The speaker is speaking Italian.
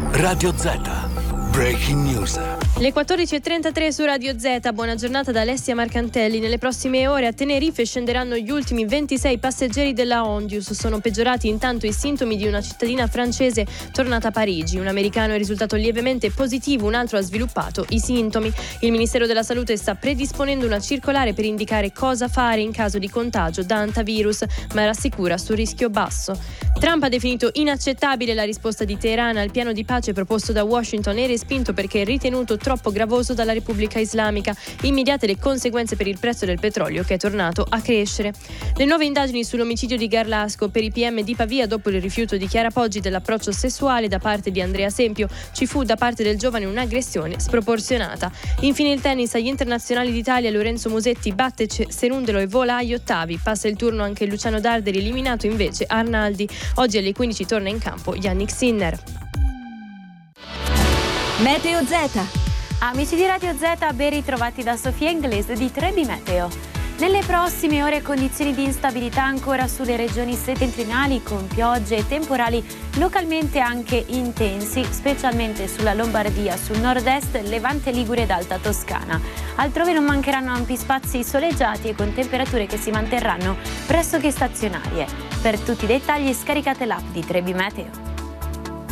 Radio Z. Breaking News. Le 14.33 su Radio Z, buona giornata da Alessia Marcantelli. Nelle prossime ore a Tenerife scenderanno gli ultimi 26 passeggeri della Ondius. Sono peggiorati intanto i sintomi di una cittadina francese tornata a Parigi. Un americano è risultato lievemente positivo, un altro ha sviluppato i sintomi. Il Ministero della Salute sta predisponendo una circolare per indicare cosa fare in caso di contagio da antivirus, ma rassicura sul rischio basso. Trump ha definito inaccettabile la risposta di Teheran al piano di pace proposto da Washington e respinto perché ritenuto troppo gravoso dalla Repubblica Islamica. Immediate le conseguenze per il prezzo del petrolio che è tornato a crescere. Le nuove indagini sull'omicidio di Garlasco per i PM di Pavia dopo il rifiuto di Chiara Poggi dell'approccio sessuale da parte di Andrea Sempio. Ci fu da parte del giovane un'aggressione sproporzionata. Infine il tennis agli internazionali d'Italia. Lorenzo Musetti batte Serundelo e vola agli ottavi. Passa il turno anche Luciano Darderi, eliminato invece Arnaldi. Oggi alle 15 torna in campo Yannick Sinner. Meteo Z. Amici di Radio Z, ben ritrovati da Sofia Inglese di 3D Meteo. Nelle prossime ore condizioni di instabilità ancora sulle regioni settentrionali con piogge e temporali localmente anche intensi, specialmente sulla Lombardia, sul nord-est, Levante Ligure ed Alta Toscana. Altrove non mancheranno ampi spazi soleggiati e con temperature che si manterranno pressoché stazionarie. Per tutti i dettagli scaricate l'app di 3D Meteo.